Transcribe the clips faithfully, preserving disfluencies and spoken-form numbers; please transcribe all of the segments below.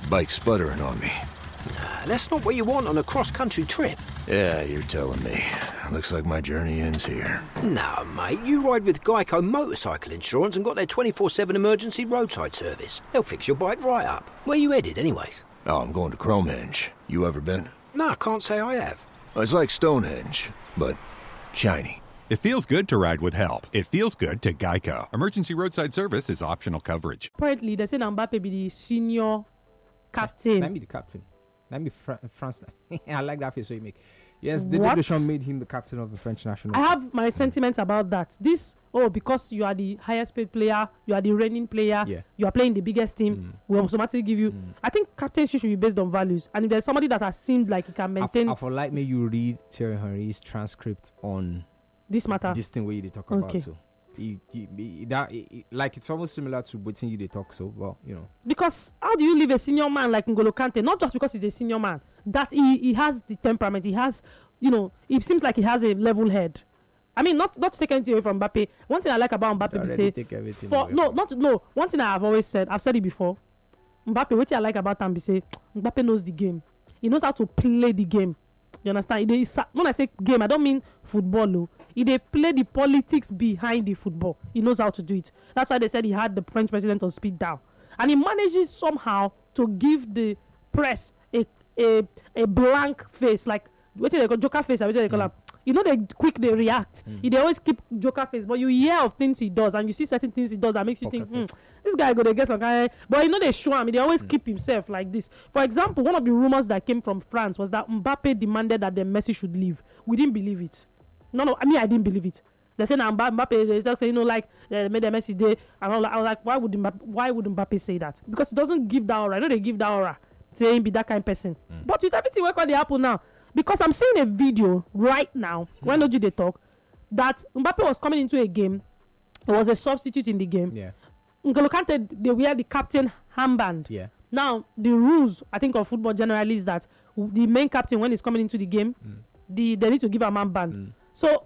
Bike sputtering on me. Nah, that's not what you want on a cross-country trip. Yeah, you're telling me. Looks like my journey ends here. No, mate, you ride with Geico Motorcycle Insurance and got their twenty-four seven emergency roadside service. They'll fix your bike right up. Where you headed, anyways? Oh, I'm going to Cromhenge. You ever been? No, I can't say I have. It's like Stonehenge, but shiny. It feels good to ride with help. It feels good to Geico. Emergency roadside service is optional coverage. Apparently, they say Mbappe be the senior captain. Let me the captain. Let me Fra- France. I like that face you make. Yes, the What? Deschamps made him the captain of the French national I team. have my sentiments about that. This, oh, because you are the highest paid player, you are the reigning player, Yeah. you are playing the biggest team, Mm. we automatically give you. Mm. I think captainship should be based on values. And if there's somebody that has seemed like he can maintain I, f- I for like me you read Thierry Henry's transcript on this matter. this thing where you they talk Okay. about so. He, he, he, that, he, he- like it's almost similar to what you they talk so well, you know. Because how do you leave a senior man like N'Golo Kante? Not just because he's a senior man, that he, he has the temperament, he has, you know, it seems like he has a level head. I mean, not not to take anything away from Mbappe. One thing I like about Mbappe is say, take everything for away no, from- not no. One thing I have always said, I've said it before. Mbappe, what I like about him is say, Mbappe knows the game. He knows how to play the game. You understand? He dey sa- when I say game, I don't mean football. Oh. He they play the politics behind the football. He knows how to do it. That's why they said he had the French president on speed dial, and he manages somehow to give the press a a a blank face, like what they call Joker face. What they call Mm. am. You know they quick they react. Mm. He they always keep Joker face, but you hear of things he does, and you see certain things he does that makes you Poker think, face. hmm, this guy go to get some kind. But you know they show him. They always keep himself like this. For example, one of the rumors that came from France was that Mbappe demanded that the Messi should leave. We didn't believe it. No, no. I mean, I didn't believe it. They say now Mbappe. They just say, you know, like uh, made the Messi day, and I was like, I was like, why would Mbappe, why would Mbappe say that? Because he doesn't give that aura. I know they give that aura, saying be that kind of person. Mm. But with everything what they happen now, because I'm seeing a video right now when Oji they talk that Mbappe was coming into a game. He was a substitute in the game. Yeah, N'Golo Kante, they wear the captain armband. yeah. Now, the rules, I think, of football generally is that w- the main captain, when he's coming into the game, Mm. the they need to give a man band. Mm. So,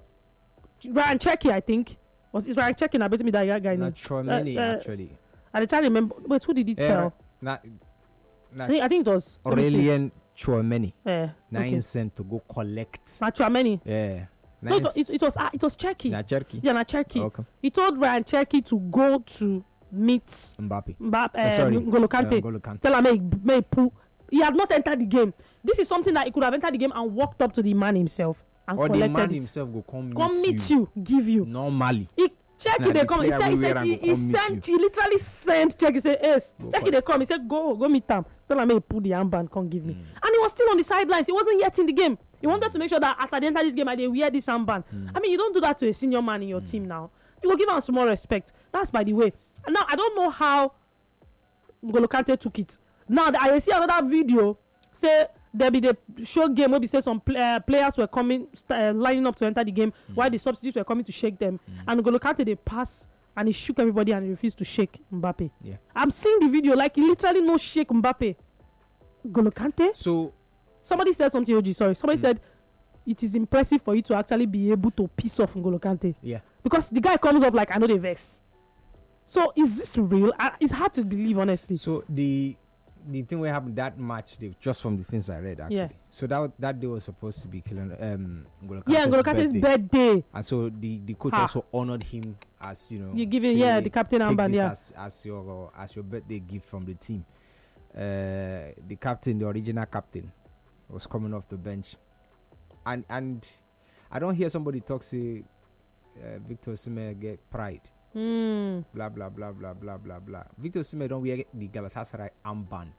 Ryan Cherky, I think, was is Ryan Cherky? I bet me that guy. guy Not name. sure many uh, actually. I try to remember. Wait, who did he Yeah, tell? Not, I not think, I think it was let me see. Aurelien Chouameni. Eh, Nine okay. cent to go collect. Not Chouameni. Yeah. No, Nine it, it, it was ah, it was Cherky. Not Cherky. Yeah, not Cherky. Okay. He told Ryan Cherky to go to meet Mbappe. Mbappe, Uh, uh, sorry. N'Golo Kante. Uh, N'Golo Kante. Tell him make make pull. He had not entered the game. This is something that he could have entered the game and walked up to the man himself and Or the collected man it. himself go come, Come meet, meet you. give you. Normally. He check Nah, it, they the come. He player said, he will said, wear he, and go he come meet sent, he literally sent check. He said, yes, Go check for it, they it. come. He said, go, go meet them. Tell him, he put the armband, come give me. Mm. And he was still on the sidelines. He wasn't yet in the game. He wanted to make sure that as I enter this game, I they wear this armband. Mm. I mean, you don't do that to a senior man in your team now. You will give him some more respect. That's by the way. And now I don't know how N'Golo Kante took it. Now I see another video say there be the show game where we say some pl- uh, players were coming st- uh, lining up to enter the game Mm. while the substitutes were coming to shake them, and N'Golo Kante they pass and he shook everybody and he refused to shake Mbappe. Yeah. I'm seeing the video like he literally no shake Mbappe. N'Golo Kante. So Somebody said something. O G, sorry. Somebody Mm. said it is impressive for you to actually be able to piss off N'Golo Kante yeah. because the guy comes up like I know the vex. So is this real? I, it's hard to believe, honestly. So the the thing we happened that match they, just from the things I read actually. Yeah. So that that day was supposed to be killing um N'Golo Yeah, Kante's N'Golo Kante's birthday. birthday. And so the, the coach Ha. also honored him as you know. You giving say, yeah the captain take armband this yeah. as, as your as your birthday gift from the team. Uh, the captain, the original captain, was coming off the bench, and and I don't hear somebody talk say uh, Victor Osimhen get pride. Mm. Blah blah blah blah blah blah blah. Victor Osimhen don't wear the Galatasaray armband.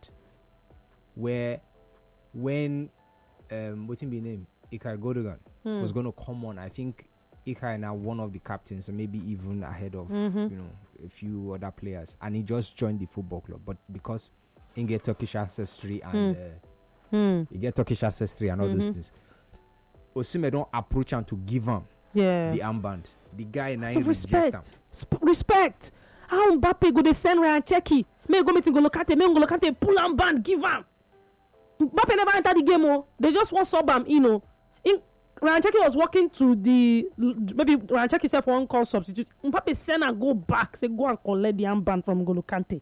Where when um what's his name Ilkay Gundogan Mm. was gonna come on, I think Ilkay now one of the captains and maybe even ahead of Mhm. you know a few other players, and he just joined the football club. But because he get Turkish ancestry and Mm. uh, Mm. he get Turkish ancestry and all those Mhm. things, Osimhen don't approach him to give him Yeah. the armband. The guy now To reject him. respect. Sp- respect. How Mbappe go they send Ryan Cherky? May go meet N'Golo Kante. May N'Golo Kante pull am band give am. Mbappe never entered the game. Oh, they just want sub am. You know, in Ryan Cherky was walking to the maybe Ryan Cherky self one call substitute. Mbappe send and go back. Say go and collect the armband from N'Golo Kante.